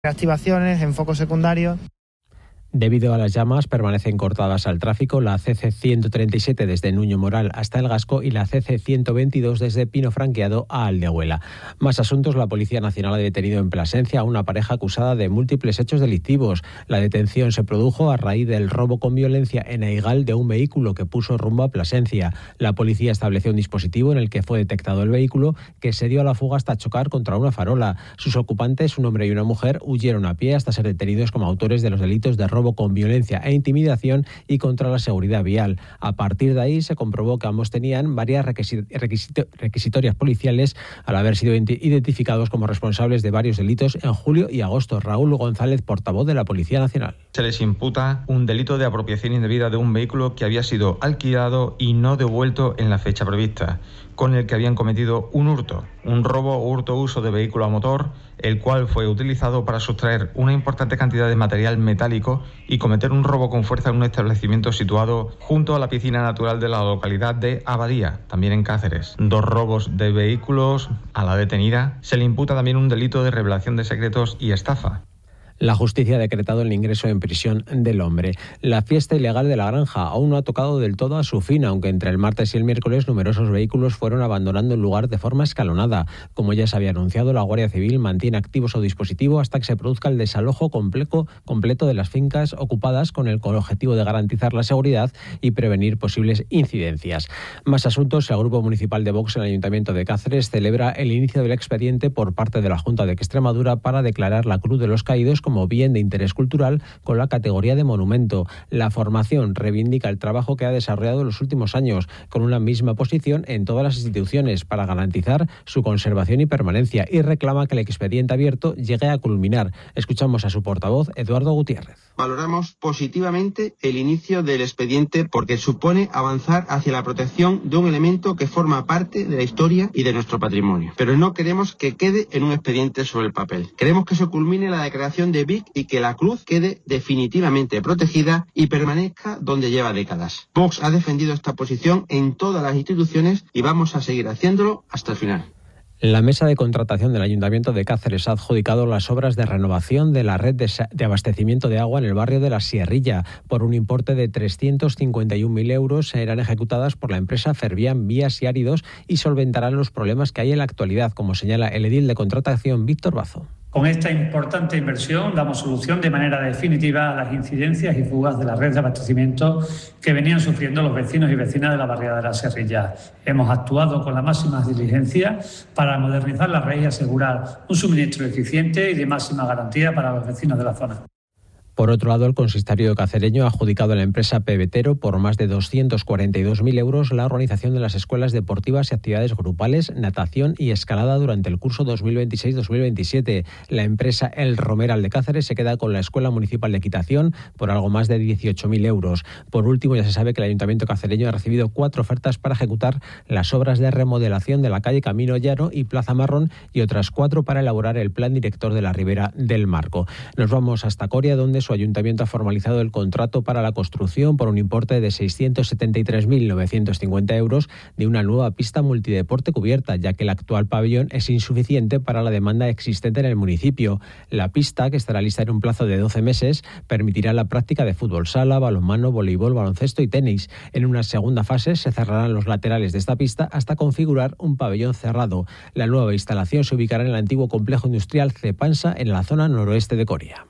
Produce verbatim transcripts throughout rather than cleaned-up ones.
Reactivaciones en focos secundarios. Debido a las llamas, permanecen cortadas al tráfico la C C ciento treinta y siete desde Nuño Moral hasta El Gasco y la C C ciento veintidós desde Pino Franqueado a Aldehuela. Más asuntos. La Policía Nacional ha detenido en Plasencia a una pareja acusada de múltiples hechos delictivos. La detención se produjo a raíz del robo con violencia en Aigal de un vehículo que puso rumbo a Plasencia. La policía estableció un dispositivo en el que fue detectado el vehículo, que se dio a la fuga hasta chocar contra una farola. Sus ocupantes, un hombre y una mujer, huyeron a pie hasta ser detenidos como autores de los delitos de robo con violencia e intimidación y contra la seguridad vial. A partir de ahí se comprobó que ambos tenían varias requisit- requisito- requisitorias policiales al haber sido identificados como responsables de varios delitos en julio y agosto. Raúl González, portavoz de la Policía Nacional. Se les imputa un delito de apropiación indebida de un vehículo que había sido alquilado y no devuelto en la fecha prevista, con el que habían cometido un hurto, un robo o hurto uso de vehículo a motor, el cual fue utilizado para sustraer una importante cantidad de material metálico y cometer un robo con fuerza en un establecimiento situado junto a la piscina natural de la localidad de Abadía, también en Cáceres. Dos robos de vehículos a la detenida. Se le imputa también un delito de revelación de secretos y estafa. La justicia ha decretado el ingreso en prisión del hombre. La fiesta ilegal de la granja aún no ha tocado del todo a su fin, aunque entre el martes y el miércoles numerosos vehículos fueron abandonando el lugar de forma escalonada. Como ya se había anunciado, la Guardia Civil mantiene activo su dispositivo hasta que se produzca el desalojo completo, completo de las fincas ocupadas con el, con el objetivo de garantizar la seguridad y prevenir posibles incidencias. Más asuntos. El Grupo Municipal de Vox en el Ayuntamiento de Cáceres celebra el inicio del expediente por parte de la Junta de Extremadura para declarar la Cruz de los Caídos como como bien de interés cultural con la categoría de monumento. La formación reivindica el trabajo que ha desarrollado en los últimos años con una misma posición en todas las instituciones para garantizar su conservación y permanencia y reclama que el expediente abierto llegue a culminar. Escuchamos a su portavoz, Eduardo Gutiérrez. Valoramos positivamente el inicio del expediente porque supone avanzar hacia la protección de un elemento que forma parte de la historia y de nuestro patrimonio. Pero no queremos que quede en un expediente sobre el papel. Queremos que se culmine la declaración de Vic y que la cruz quede definitivamente protegida y permanezca donde lleva décadas. Vox ha defendido esta posición en todas las instituciones y vamos a seguir haciéndolo hasta el final. La mesa de contratación del Ayuntamiento de Cáceres ha adjudicado las obras de renovación de la red de, de abastecimiento de agua en el barrio de La Sierrilla. Por un importe de trescientos cincuenta y un mil euros serán ejecutadas por la empresa Fervian Vías y Áridos y solventarán los problemas que hay en la actualidad, como señala el edil de contratación Víctor Bazo. Con esta importante inversión damos solución de manera definitiva a las incidencias y fugas de la red de abastecimiento que venían sufriendo los vecinos y vecinas de la barriada de La Sierrilla. Hemos actuado con la máxima diligencia para modernizar la red y asegurar un suministro eficiente y de máxima garantía para los vecinos de la zona. Por otro lado, el consistorio cacereño ha adjudicado a la empresa Pebetero por más de doscientos cuarenta y dos mil euros la organización de las escuelas deportivas y actividades grupales, natación y escalada durante el curso dos mil veintiséis dos mil veintisiete. La empresa El Romeral de Cáceres se queda con la Escuela Municipal de Equitación por algo más de dieciocho mil euros. Por último, ya se sabe que el Ayuntamiento cacereño ha recibido cuatro ofertas para ejecutar las obras de remodelación de la calle Camino Llano y Plaza Marrón y otras cuatro para elaborar el plan director de la Ribera del Marco. Nos vamos hasta Coria, donde su ayuntamiento ha formalizado el contrato para la construcción por un importe de seiscientos setenta y tres mil novecientos cincuenta euros de una nueva pista multideporte cubierta, ya que el actual pabellón es insuficiente para la demanda existente en el municipio. La pista, que estará lista en un plazo de doce meses, permitirá la práctica de fútbol sala, balonmano, voleibol, baloncesto y tenis. En una segunda fase se cerrarán los laterales de esta pista hasta configurar un pabellón cerrado. La nueva instalación se ubicará en el antiguo complejo industrial Cepansa, en la zona noroeste de Coria.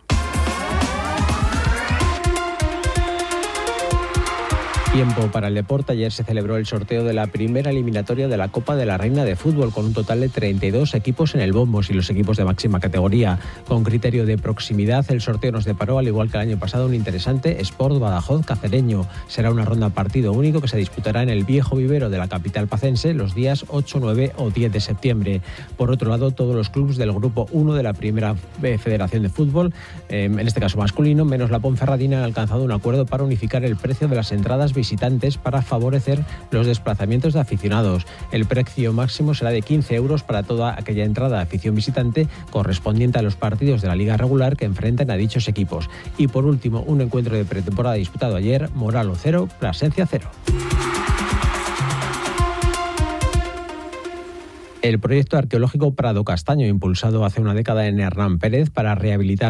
Tiempo para el deporte. Ayer se celebró el sorteo de la primera eliminatoria de la Copa de la Reina de Fútbol con un total de treinta y dos equipos en el bombo y los equipos de máxima categoría. Con criterio de proximidad, el sorteo nos deparó, al igual que el año pasado, un interesante Sport Badajoz cacereño. Será una ronda partido único que se disputará en el viejo vivero de la capital pacense los días ocho, nueve o diez de septiembre. Por otro lado, todos los clubes del grupo uno de la primera Federación de Fútbol, eh, en este caso masculino, menos la Ponferradina, han alcanzado un acuerdo para unificar el precio de las entradas visitantes para favorecer los desplazamientos de aficionados. El precio máximo será de quince euros para toda aquella entrada de afición visitante correspondiente a los partidos de la liga regular que enfrenten a dichos equipos. Y por último, un encuentro de pretemporada disputado ayer, Moralo cero, Plasencia cero. El proyecto arqueológico Prado Castaño, impulsado hace una década en Hernán Pérez para rehabilitar